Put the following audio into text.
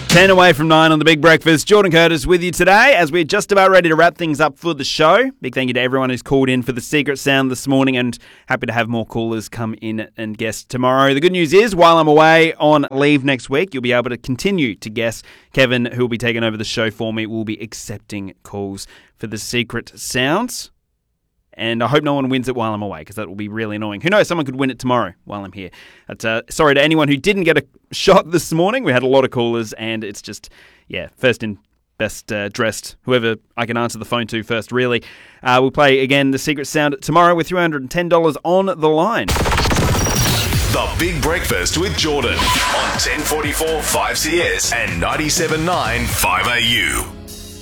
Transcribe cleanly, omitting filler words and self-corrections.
10 away from 9 on The Big Breakfast. Jordan Curtis with you today as we're just about ready to wrap things up for the show. Big thank you to everyone who's called in for the secret sound this morning, and happy to have more callers come in and guess tomorrow. The good news is, while I'm away on leave next week, you'll be able to continue to guess. Kevin, who will be taking over the show for me, will be accepting calls for the secret sounds. And I hope no one wins it while I'm away, because that will be really annoying. Who knows, someone could win it tomorrow while I'm here. But, sorry to anyone who didn't get a shot this morning. We had a lot of callers, and it's just, first in, best dressed. Whoever I can answer the phone to first, really. We'll play, again, the secret sound tomorrow with $310 on the line. The Big Breakfast with Jordan on 1044 5CS and 97.9 5AU.